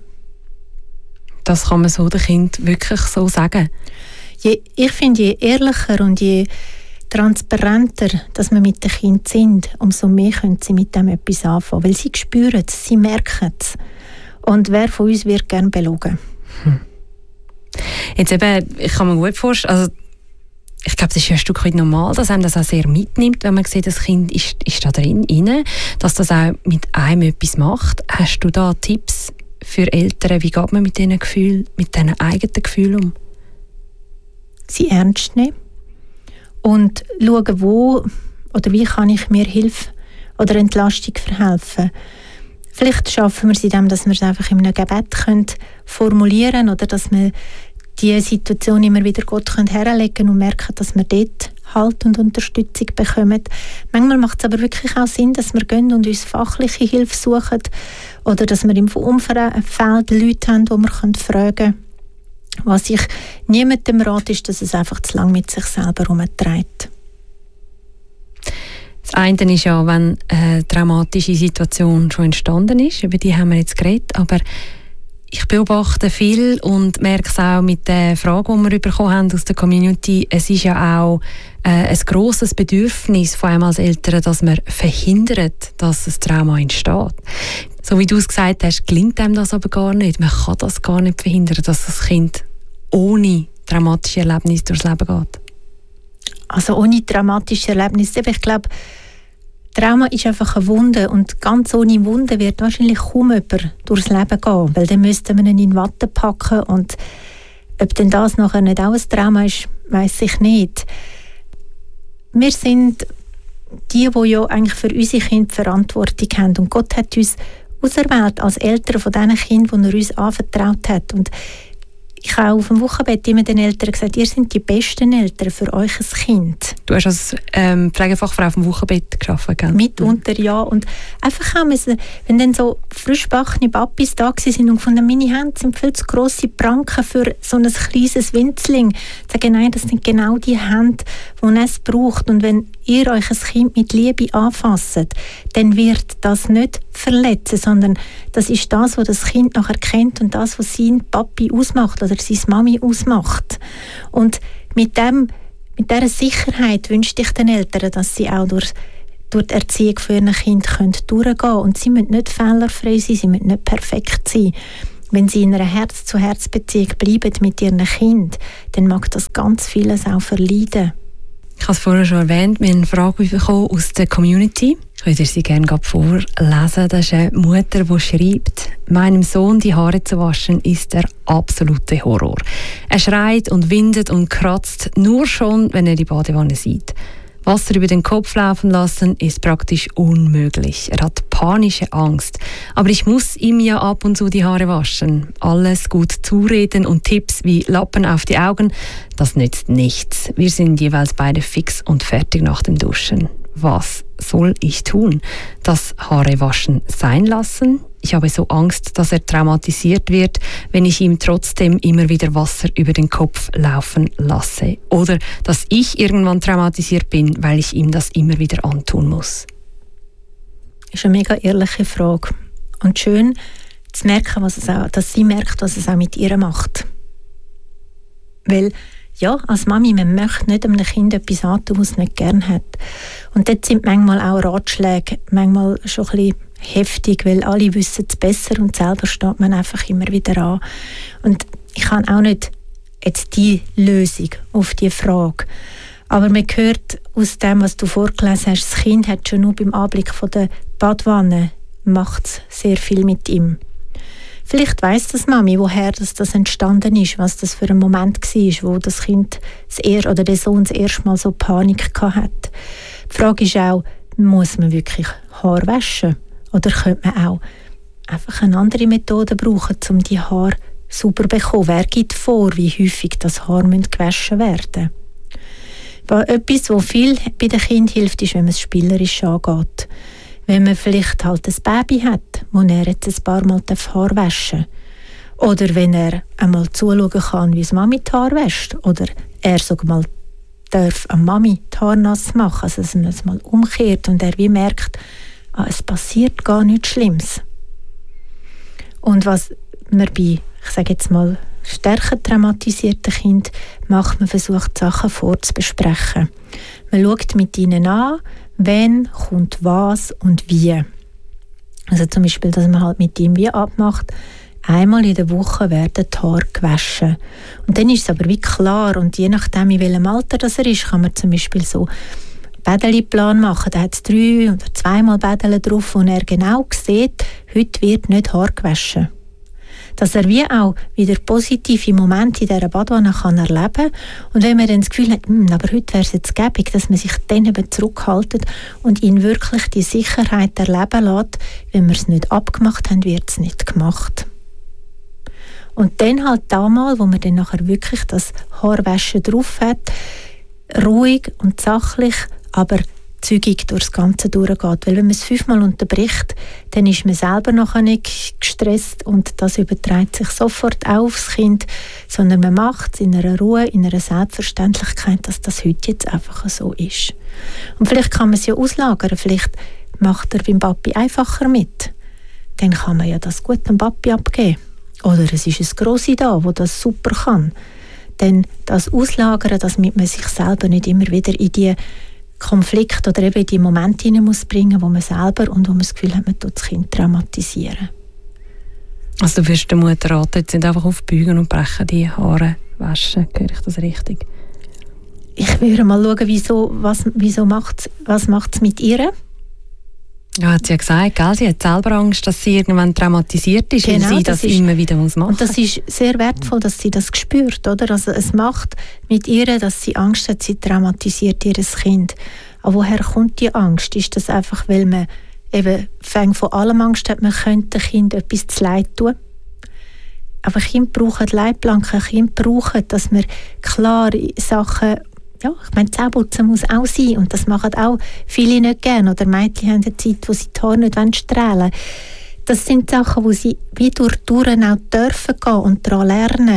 Das kann man so dem Kind wirklich so sagen? Ich finde, je ehrlicher und je transparenter, dass wir mit den Kindern sind, umso mehr können sie mit dem etwas anfangen. Weil sie spüren es, sie merken es. Und wer von uns wird gerne belogen? Jetzt eben, ich kann mir gut vorstellen, also ich glaube, es ist ja ein Stück weit normal, dass einem das auch sehr mitnimmt, wenn man sieht, das Kind ist da drin, dass das auch mit einem etwas macht. Hast du da Tipps für Eltern, wie geht man mit diesen Gefühlen, mit diesen eigenen Gefühlen um? Sie ernst nehmen und schauen, wo oder wie kann ich mir Hilfe oder Entlastung verhelfen. Vielleicht schaffen wir es indem, dass wir es einfach in einem Gebet formulieren können oder dass wir die Situation immer wieder Gott herlegen können und merken, dass wir dort Halt und Unterstützung bekommen. Manchmal macht es aber wirklich auch Sinn, dass wir gehen und uns fachliche Hilfe suchen oder dass wir im Umfeld Leute haben, die wir fragen können. Was ich niemandem rate, ist, dass es einfach zu lange mit sich selber herumträgt. Das eine ist ja, wenn eine traumatische Situation schon entstanden ist, über die haben wir jetzt geredet, aber ich beobachte viel und merke es auch mit den Fragen, die wir bekommen haben aus der Community. Es ist ja auch ein grosses Bedürfnis von einem als Eltern, dass man verhindert, dass ein Trauma entsteht. So wie du es gesagt hast, gelingt einem das aber gar nicht. Man kann das gar nicht verhindern, dass das Kind ohne traumatische Erlebnisse durchs Leben geht. Also ohne traumatische Erlebnisse. Ich glaube, Trauma ist einfach eine Wunde und ganz ohne Wunde wird wahrscheinlich kaum jemand durchs Leben gehen, weil dann müsste man ihn in Watte packen und ob denn das nachher nicht auch ein Trauma ist, weiss ich nicht. Wir sind die ja eigentlich für unsere Kinder Verantwortung haben und Gott hat uns auserwählt als Eltern von diesen Kindern, die er uns anvertraut hat. Und ich habe auf dem Wochenbett immer den Eltern gesagt, ihr seid die besten Eltern für euch ein Kind. Du hast als Pflegefachfrau auf dem Wochenbett gearbeitet, gell? Mitunter, ja. Und einfach auch müssen, wenn dann so frischbackene Papis da waren und gefunden, meine Hände sind viel zu grosse Pranken für so ein kleines Winzling. Sagen, nein, das sind genau die Hände, die es braucht. Und wenn ihr euch ein Kind mit Liebe anfasst, dann wird das nicht verletzen, sondern das ist das, was das Kind nachher kennt und das, was sein Papi ausmacht oder seine Mami ausmacht. Und mit dieser Sicherheit wünsche ich den Eltern, dass sie auch durch die Erziehung für ihren Kind durchgehen können. Und sie müssen nicht fehlerfrei sein, sie müssen nicht perfekt sein. Wenn sie in einer Herz-zu-Herz-Beziehung bleiben mit ihrem Kind, dann mag das ganz vieles auch verleiden. Ich habe es vorher schon erwähnt, wir haben eine Frage bekommen aus der Community. Ich würde sie gerne vorlesen. Das ist eine Mutter, die schreibt: Meinem Sohn die Haare zu waschen ist der absolute Horror. Er schreit und windet und kratzt nur schon, wenn er die Badewanne sieht. Wasser über den Kopf laufen lassen ist praktisch unmöglich. Er hat panische Angst. Aber ich muss ihm ja ab und zu die Haare waschen. Alles gut zureden und Tipps wie Lappen auf die Augen, das nützt nichts. Wir sind jeweils beide fix und fertig nach dem Duschen. Was soll ich tun? Das Haare waschen sein lassen? Ich habe so Angst, dass er traumatisiert wird, wenn ich ihm trotzdem immer wieder Wasser über den Kopf laufen lasse. Oder dass ich irgendwann traumatisiert bin, weil ich ihm das immer wieder antun muss. Das ist eine mega ehrliche Frage. Und schön zu merken, dass sie merkt, was es auch mit ihr macht. Weil ja, als Mami, man möchte nicht einem Kind etwas antun, was es nicht gerne hat. Und dort sind manchmal auch Ratschläge manchmal schon ein bisschen heftig, weil alle wissen es besser und selber steht man einfach immer wieder an. Und ich habe auch nicht jetzt die Lösung auf die Frage. Aber man hört aus dem, was du vorgelesen hast, das Kind hat schon nur beim Anblick von der Badwanne macht sehr viel mit ihm. Vielleicht weiss das Mami, woher das entstanden ist, was das für ein Moment war, wo das Kind oder der Sohn das erste Mal so Panik hatte. Die Frage ist auch, muss man wirklich Haar waschen? Oder könnte man auch einfach eine andere Methode brauchen, um die Haare sauber zu bekommen? Wer gibt vor, wie häufig das Haar gewaschen werden muss? Etwas, was viel bei den Kindern hilft, ist, wenn man es spielerisch angeht. Wenn man vielleicht halt ein Baby hat, wo er jetzt ein paar Mal Haar waschen darf. Oder wenn er einmal zuschauen kann, wie die Mami die Haare wäscht. Oder er sogar mal darf eine Mami die Haare nass machen, also dass man es mal umkehrt und er wie merkt, es passiert gar nichts Schlimmes. Und was man bei, ich sage jetzt mal, stärker traumatisierten Kindern macht, man versucht, Sachen vorzubesprechen. Man schaut mit ihnen an, wann kommt was und wie. Also zum Beispiel, dass man halt mit ihm wie abmacht, einmal in der Woche werden die Haare gewaschen. Und dann ist es aber wie klar, und je nachdem, in welchem Alter das er ist, kann man zum Beispiel so Bädeliplan machen. Da hat es 3 oder 2 Mal Bädel drauf, wo er genau sieht, heute wird nicht Haar gewaschen. Dass er wie auch wieder positive Momente in dieser Badwanne kann erleben. Und wenn man dann das Gefühl hat, aber heute wäre es jetzt gäbig, dass man sich dann eben zurückhaltet und ihn wirklich die Sicherheit erleben lässt, wenn wir es nicht abgemacht haben, wird es nicht gemacht. Und dann halt damals, wo man dann nachher wirklich das Haarwaschen drauf hat, ruhig und sachlich, aber zügig durchs Ganze durchgeht. Weil wenn man es 5-mal unterbricht, dann ist man selber nachher nicht gestresst und das überträgt sich sofort auch aufs Kind, sondern man macht es in einer Ruhe, in einer Selbstverständlichkeit, dass das heute jetzt einfach so ist. Und vielleicht kann man es ja auslagern, vielleicht macht er beim Papi einfacher mit. Dann kann man ja das gut dem Papi abgeben. Oder es ist ein Grossi da, wo das super kann. Dann das auslagern, damit man sich selber nicht immer wieder in die Konflikte oder eben in die Momente hinein muss bringen, wo man selber und wo man das Gefühl hat, man tut das Kind traumatisieren. Also du wirst der Mutter raten, jetzt nicht einfach aufbeugen und brechen, die Haare waschen. Höre ich das richtig? Ich würde mal schauen, was macht es mit ihr? Ja, hat sie ja gesagt, gell? Sie hat selber Angst, dass sie irgendwann traumatisiert ist, genau, weil sie das immer wieder machen muss. Und das ist sehr wertvoll, dass sie das spürt, oder? Also es macht mit ihr, dass sie Angst hat, sie traumatisiert ihr Kind. Aber woher kommt die Angst? Ist das einfach, weil man eben von allem Angst hat, man könnte dem Kind etwas zu leid tun? Aber Kinder brauchen Leitplanken, Kinder brauchen, dass man klare Sachen. Ja, ich meine, Zähneputzen muss auch sein und das machen auch viele nicht gerne. Oder Mädchen haben eine Zeit, wo sie die Haare nicht strahlen wollen. Das sind Sachen, wo sie wie durch auch dürfen gehen und daran lernen.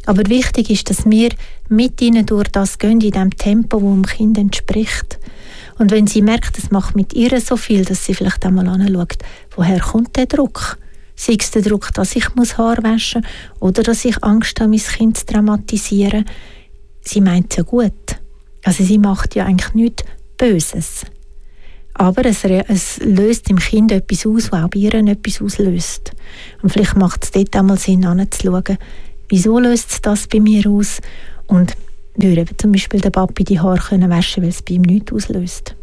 Aber wichtig ist, dass wir mit ihnen durch das gehen, in dem Tempo, das dem Kind entspricht. Und wenn sie merkt, es macht mit ihr so viel, dass sie vielleicht einmal anschaut, woher kommt der Druck? Sei es der Druck, dass ich Haar waschen muss oder dass ich Angst habe, mein Kind zu traumatisieren. Sie meint es ja gut. Also sie macht ja eigentlich nichts Böses. Aber es löst im Kind etwas aus, was auch bei ihr etwas auslöst. Und vielleicht macht es dort einmal Sinn, anzuschauen, wieso löst es das bei mir aus? Und würde zum Beispiel der Papi die Haare waschen, weil es bei ihm nichts auslöst.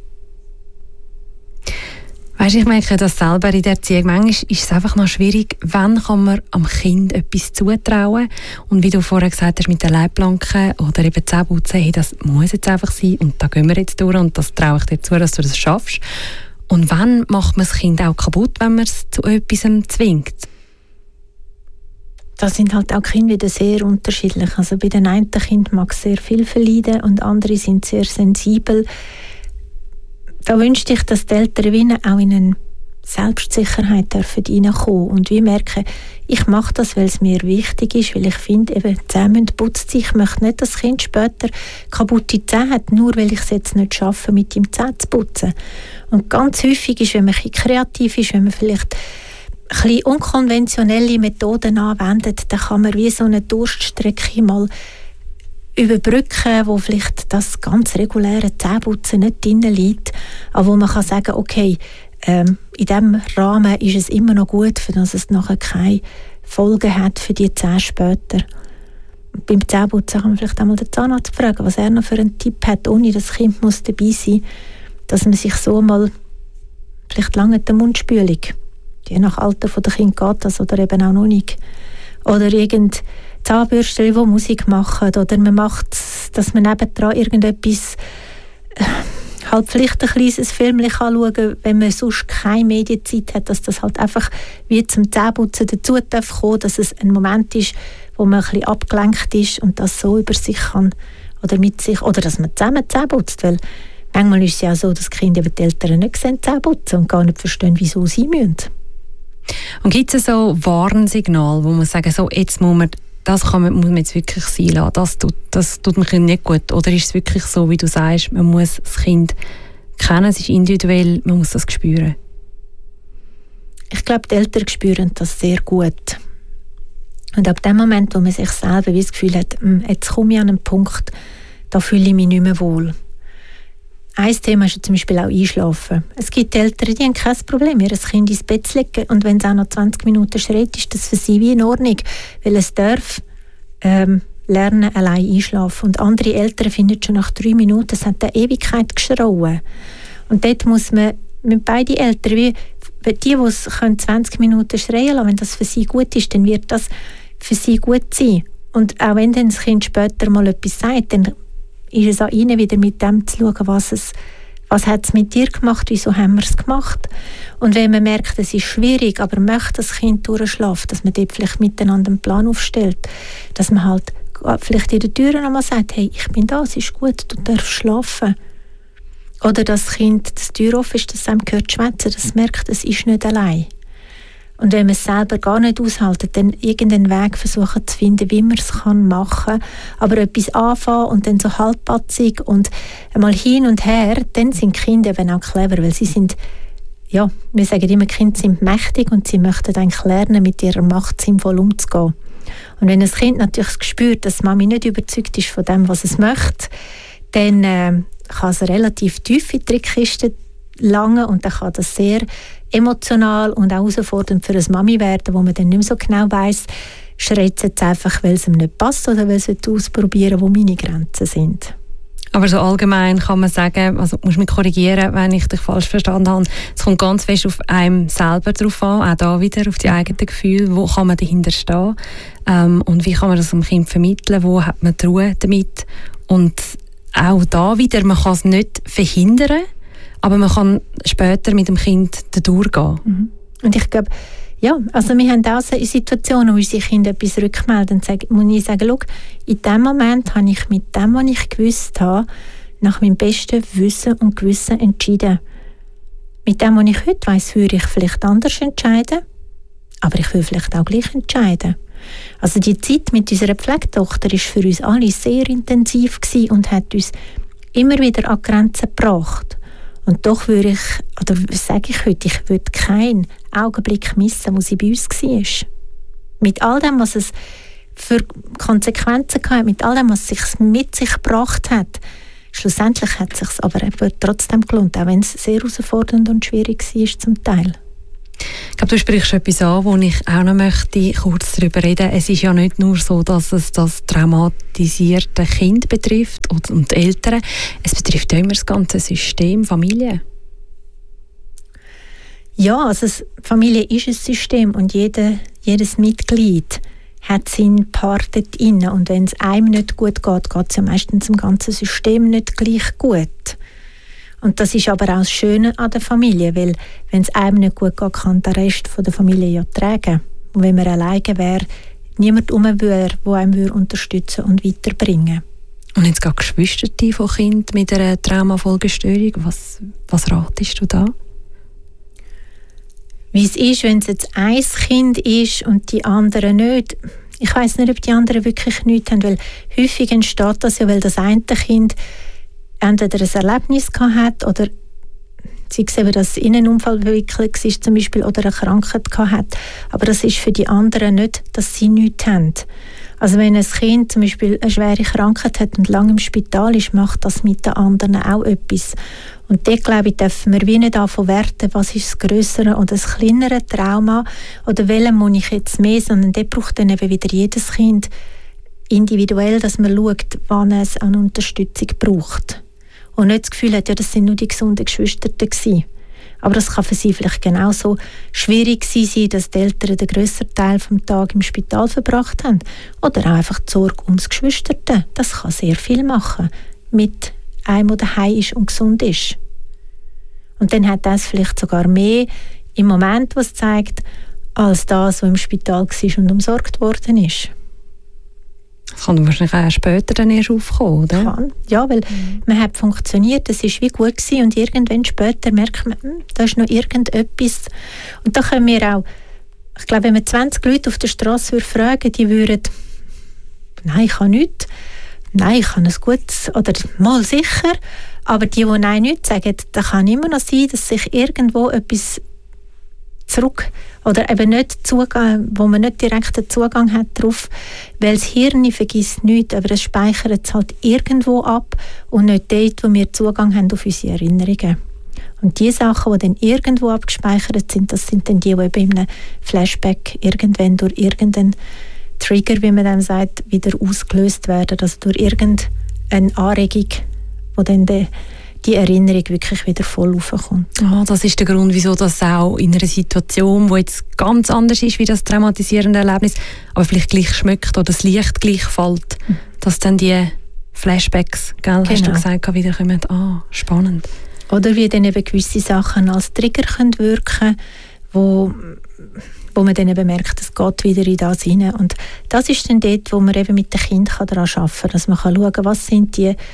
Weisst, ich merke das selber in der Erziehung. Manchmal ist es einfach noch schwierig, wann kann man am Kind etwas zutrauen. Und wie du vorher gesagt hast, mit den Leitplanken oder eben Zähneputzen, hey, das muss jetzt einfach sein und da gehen wir jetzt durch und das traue ich dir zu, dass du das schaffst. Und wann macht man das Kind auch kaputt, wenn man es zu etwas zwingt? Da sind halt auch Kinder wieder sehr unterschiedlich. Also bei den einen Kindern mag es sehr viel verleiden und andere sind sehr sensibel. Da wünschte ich, dass die Eltern auch in eine Selbstsicherheit reinkommen dürfen und wir merken, ich mache das, weil es mir wichtig ist, weil ich finde, eben, die Zähne müssen putzt sein. Ich möchte nicht, dass das Kind später kaputte Zähne hat, nur weil ich es jetzt nicht schaffe, mit ihm Zähne zu putzen. Und ganz häufig ist, wenn man ein bisschen kreativ ist, wenn man vielleicht ein bisschen unkonventionelle Methoden anwendet, dann kann man wie so eine Durststrecke mal überbrücken, wo vielleicht das ganz reguläre Zähneputzen nicht drin liegt, aber wo man kann sagen, okay, in diesem Rahmen ist es immer noch gut, für dass es nachher keine Folgen hat für die Zähne später. Beim Zähneputzen kann man vielleicht einmal den Zahnarzt fragen, was er noch für einen Tipp hat, ohne dass das Kind muss dabei sein muss, dass man sich so mal vielleicht lange die Mundspülung, je nach Alter der Kind geht das oder eben auch noch nicht. Oder irgend Zahnbürsten, die Musik machen, oder man macht, dass man nebendran irgendetwas halt vielleicht ein kleines Filmchen anschauen kann, wenn man sonst keine Medienzeit hat, dass das halt einfach wie zum Zähneputzen dazu kommen darf, dass es ein Moment ist, wo man ein bisschen abgelenkt ist und das so über sich kann oder mit sich, oder dass man zusammen Zähne putzt, weil manchmal ist es ja so, dass die Kinder die Eltern nicht sehen, Zähne putzen und gar nicht verstehen, wieso sie müssen. Und gibt es so Warnsignale, wo man sagen, so, jetzt muss man jetzt wirklich sein lassen, das tut dem Kind nicht gut? Oder ist es wirklich so, wie du sagst, man muss das Kind kennen, es ist individuell, man muss das spüren? Ich glaube, die Eltern spüren das sehr gut. Und ab dem Moment, wo man sich selber das Gefühl hat, jetzt komme ich an einen Punkt, da fühle ich mich nicht mehr wohl. Ein Thema ist zum Beispiel auch Einschlafen. Es gibt Eltern, die haben kein Problem, ihr Kind ins Bett zu legen und wenn es auch noch 20 Minuten schreit, ist das für sie wie in Ordnung, weil es darf lernen, allein einschlafen. Und andere Eltern finden schon nach 3 Minuten, es hat eine Ewigkeit geschrauen. Und dort muss man mit beiden Eltern, wie die es 20 Minuten schreien lassen, wenn das für sie gut ist, dann wird das für sie gut sein. Und auch wenn dann das Kind später mal etwas sagt, dann ist es an ihnen wieder mit dem zu schauen, was hat es mit dir gemacht, wieso haben wir es gemacht. Und wenn man merkt, es ist schwierig, aber möchte das Kind durchschlafen, dass man dort vielleicht miteinander einen Plan aufstellt, dass man halt vielleicht in der Tür nochmal sagt, hey, ich bin da, es ist gut, du darfst schlafen. Oder dass das Kind, das Tür offen ist, dass es einem gehört schwätzen, dass es merkt, es ist nicht allein. Und wenn man es selber gar nicht aushält, dann irgendeinen Weg versuchen zu finden, wie man es machen kann. Aber etwas anfangen und dann so halbpatzig und einmal hin und her, dann sind Kinder eben auch clever, weil sie sind, ja, wir sagen immer, Kinder sind mächtig und sie möchten eigentlich lernen, mit ihrer Macht sinnvoll umzugehen. Und wenn ein Kind natürlich spürt, dass Mami nicht überzeugt ist von dem, was es möchte, dann kann es relativ tief in die Trickkiste langen und dann kann das sehr emotional und auch herausfordernd für eine Mami werden, wo man dann nicht mehr so genau weiss, schreit es jetzt einfach, weil es ihm nicht passt oder weil es ausprobieren, wo meine Grenzen sind. Aber so allgemein kann man sagen, also du musst mich korrigieren, wenn ich dich falsch verstanden habe, es kommt ganz fest auf einem selber drauf an, auch da wieder auf die eigenen Gefühle, wo kann man dahinter stehen und wie kann man das dem Kind vermitteln, wo hat man die Ruhe damit und auch da wieder, man kann es nicht verhindern, aber man kann später mit dem Kind durchgehen. Mhm. Und ich glaube, ja, also wir haben auch so Situationen, wo unsere Kinder etwas rückmelden. Muss ich sagen, schau, in dem Moment habe ich mit dem, was ich gewusst habe, nach meinem besten Wissen und Gewissen entschieden. Mit dem, was ich heute weiss, würde ich vielleicht anders entscheiden, aber ich will vielleicht auch gleich entscheiden. Also die Zeit mit unserer Pflegetochter war für uns alle sehr intensiv und hat uns immer wieder an Grenzen gebracht. Und doch würde sage ich heute, ich würde keinen Augenblick missen, wo sie bei uns war. Mit all dem, was es für Konsequenzen hatte, mit all dem, was es mit sich gebracht hat, schlussendlich hat es sich aber trotzdem gelohnt, auch wenn es sehr herausfordernd und schwierig war zum Teil. Ich glaube, du sprichst etwas an, wo ich auch noch möchte kurz darüber reden. Es ist ja nicht nur so, dass es das traumatisierte Kind betrifft und die Eltern. Es betrifft immer das ganze System, Familie. Ja, also Familie ist ein System und jedes Mitglied hat seinen Part dort drin. Und wenn es einem nicht gut geht, geht es ja meistens dem ganzen System nicht gleich gut. Und das ist aber auch das Schöne an der Familie, weil wenn es einem nicht gut geht, kann der Rest von der Familie ja tragen. Und wenn man alleine wäre, niemand wäre, der einem unterstützen und weiterbringen. Und jetzt gerade Geschwister von Kindern mit einer Traumafolgestörung, was ratest du da? Wie es ist, wenn es jetzt ein Kind ist und die anderen nicht. Ich weiss nicht, ob die anderen wirklich nichts haben, weil häufig entsteht das ja, weil das eine Kind entweder ein Erlebnis gehabt hat oder sei es eben, dass in einen Unfall verwickelt war zum Beispiel oder eine Krankheit gehabt hat. Aber das ist für die anderen nicht, dass sie nichts haben. Also wenn ein Kind zum Beispiel eine schwere Krankheit hat und lange im Spital ist, macht das mit den anderen auch etwas. Und dort, glaube ich, dürfen wir wie nicht davon werten, was ist das grössere und das kleinere Trauma oder welchem muss ich jetzt mehr, sondern dort braucht dann eben wieder jedes Kind individuell, dass man schaut, wann es an Unterstützung braucht. Und nicht das Gefühl hat, ja, das sind nur die gesunden Geschwister gewesen. Aber das kann für sie vielleicht genauso schwierig sein, dass die Eltern den grösseren Teil des Tages im Spital verbracht haben. Oder auch einfach die Sorge ums Geschwisterte. Das kann sehr viel machen mit einem, der daheim ist und gesund ist. Und dann hat das vielleicht sogar mehr im Moment, was zeigt, als das, was im Spital war und umsorgt worden ist. Das kann wahrscheinlich auch später dann erst aufkommen, oder? Kann. Ja, weil man hat funktioniert, es war wie gut gewesen und irgendwann später merkt man, da ist noch irgendetwas. Und da können wir auch, ich glaube, wenn wir 20 Leute auf der Straße fragen, die würden, nein, ich habe nichts, nein, ich habe ein gutes, oder mal sicher, aber die nein, nichts sagen, da kann immer noch sein, dass sich irgendwo etwas zurück oder eben nicht Zugang, wo man nicht direkten Zugang hat darauf, weil das Hirn vergisst nichts, aber es speichert es halt irgendwo ab und nicht dort, wo wir Zugang haben auf unsere Erinnerungen. Und die Sachen, die dann irgendwo abgespeichert sind, das sind dann die eben in einem Flashback irgendwann durch irgendeinen Trigger, wie man dann sagt, wieder ausgelöst werden, also durch irgendeine Anregung, wo dann die Erinnerung wirklich wieder voll raufkommt. Ah, das ist der Grund, wieso das auch in einer Situation, die jetzt ganz anders ist wie das traumatisierende Erlebnis, aber vielleicht gleich schmeckt oder das Licht gleich fällt, dass dann die Flashbacks, gell, hast du gesagt, wieder kommen. Ah, spannend. Oder wie dann eben gewisse Sachen als Trigger können wirken, wo man dann eben merkt, es geht wieder in das hinein. Und das ist dann dort, wo man eben mit den Kindern daran arbeiten kann, dass man schauen kann, was sind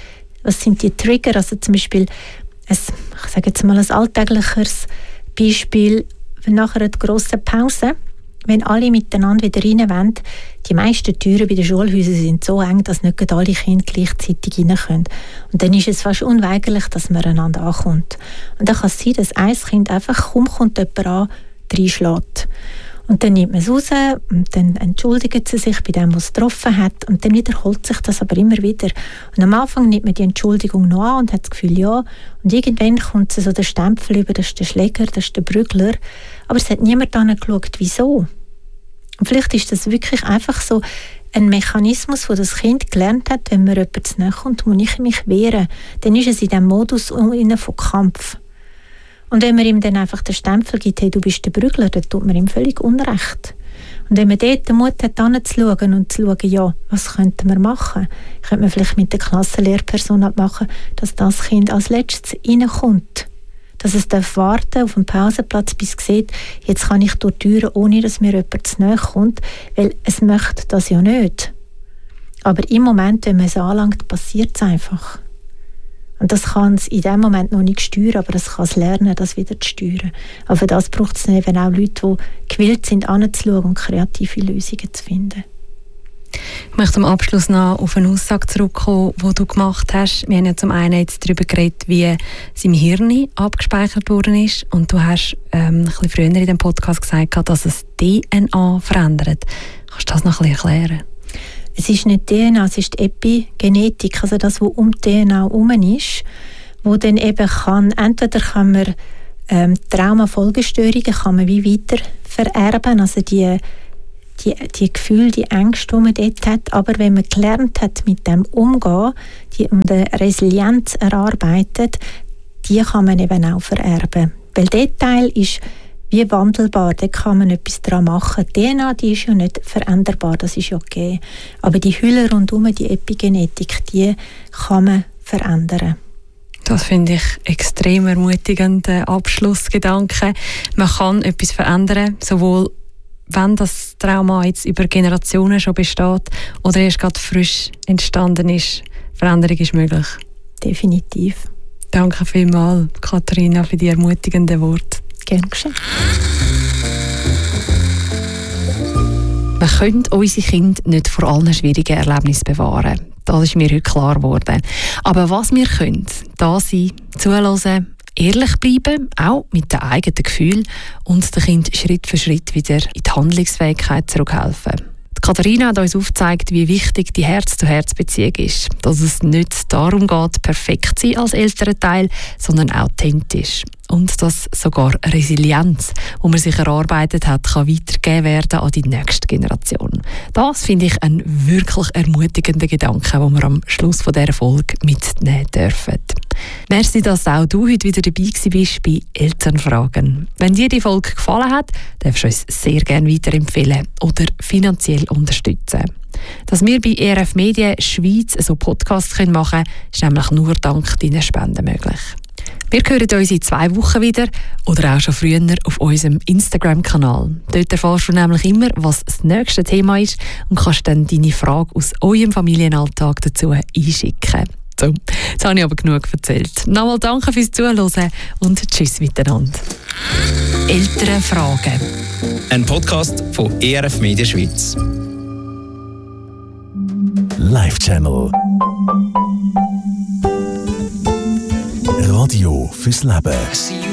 die Trigger, also zum Beispiel, ich sage jetzt mal ein alltägliches Beispiel, nach einer grossen Pause, wenn alle miteinander wieder rein wollen, die meisten Türen bei den Schulhäusern sind so eng, dass nicht alle Kinder gleichzeitig rein können. Und dann ist es fast unweigerlich, dass man einander ankommt. Und dann kann es sein, dass ein Kind einfach kommt jemand an, reinschlägt. Und dann nimmt man es raus und dann entschuldigt sie sich bei dem, was es getroffen hat. Und dann wiederholt sich das aber immer wieder. Und am Anfang nimmt man die Entschuldigung noch an und hat das Gefühl, ja. Und irgendwann kommt so der Stempel über, das ist der Schläger, das ist der Prügler. Aber es hat niemand angeschaut, wieso. Und vielleicht ist das wirklich einfach so ein Mechanismus, wo das Kind gelernt hat, wenn mir jemand zu nahe kommt, muss ich mich wehren. Dann ist es in diesem Modus von Kampf. Und wenn man ihm dann einfach den Stempel gibt, hey, du bist der Prügler, dann tut man ihm völlig Unrecht. Und wenn man dort den Mut hat, hinzuschauen und zu schauen, ja, was könnten wir machen? Könnte man vielleicht mit der Klassenlehrperson abmachen, dass das Kind als letztes reinkommt. Dass es warten auf dem Pausenplatz, bis es sieht, jetzt kann ich durch die Türen, ohne dass mir jemand zu nahe kommt, weil es möchte das ja nicht. Aber im Moment, wenn man es anlangt, passiert es einfach. Und das kann es in dem Moment noch nicht steuern, aber es kann es lernen, das wieder zu steuern. Aber für das braucht es eben auch Leute, die gewillt sind, hinzuschauen und kreative Lösungen zu finden. Ich möchte am Abschluss noch auf eine Aussage zurückkommen, die du gemacht hast. Wir haben ja zum einen jetzt darüber geredet, wie es im Hirn abgespeichert worden ist. Und du hast ein bisschen früher in dem Podcast gesagt, dass es DNA verändert. Kannst du das noch ein bisschen erklären? Es ist nicht DNA, es ist die Epigenetik, also das, was um die DNA herum ist, wo dann eben entweder kann man Traumafolgestörungen kann man wie weiter vererben, also die Gefühle, die Ängste, die man dort hat, aber wenn man gelernt hat, mit dem umzugehen, und eine Resilienz erarbeitet, die kann man eben auch vererben. Weil der Teil ist wie wandelbar, da kann man etwas daran machen. Die DNA, die ist ja nicht veränderbar, das ist ja okay. Aber die Hülle rundherum, die Epigenetik, die kann man verändern. Das finde ich extrem ermutigender Abschlussgedanke. Man kann etwas verändern, sowohl wenn das Trauma jetzt über Generationen schon besteht oder erst gerade frisch entstanden ist. Veränderung ist möglich. Definitiv. Danke vielmals, Katharina, für die ermutigenden Worte. Gerne geschehen. Wir können unsere Kinder nicht vor allen schwierigen Erlebnissen bewahren. Das ist mir heute klar geworden. Aber was wir können, da sein, zuhören, ehrlich bleiben, auch mit den eigenen Gefühlen und den Kindern Schritt für Schritt wieder in die Handlungsfähigkeit zurückhelfen. Die Katharina hat uns aufgezeigt, wie wichtig die Herz-zu-Herz-Beziehung ist. Dass es nicht darum geht, perfekt zu sein als Elternteil, sondern authentisch. Und dass sogar Resilienz, die man sich erarbeitet hat, kann weitergegeben werden an die nächste Generation. Das finde ich einen wirklich ermutigenden Gedanken, den wir am Schluss dieser Folge mitnehmen dürfen. Merci, dass auch du heute wieder dabei warst bei Elternfragen. Wenn dir die Folge gefallen hat, darfst du uns sehr gerne weiterempfehlen oder finanziell unterstützen. Dass wir bei ERF Medien Schweiz so Podcasts machen können, ist nämlich nur dank deiner Spenden möglich. Wir hören uns in 2 Wochen wieder oder auch schon früher auf unserem Instagram-Kanal. Dort erfährst du nämlich immer, was das nächste Thema ist und kannst dann deine Frage aus eurem Familienalltag dazu einschicken. So, jetzt habe ich aber genug erzählt. Nochmal danke fürs Zuhören und tschüss miteinander. Elternfragen. Ein Podcast von ERF Media Schweiz. Live Channel. Radio fürs Leben.